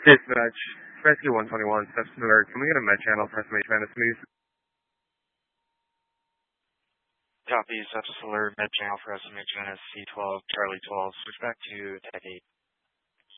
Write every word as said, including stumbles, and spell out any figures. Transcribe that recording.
Dispatch, Rescue one twenty-one, Steps Alert. Can we get a med channel for estimation minutes, please? Copy, Steps Alert, med channel for estimation minutes, C twelve, Charlie twelve. Switch back to Tech eight.